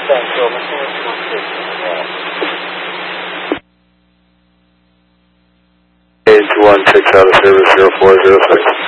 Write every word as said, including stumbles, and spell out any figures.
Central, Machine two six. Page one six out of service zero four zero six.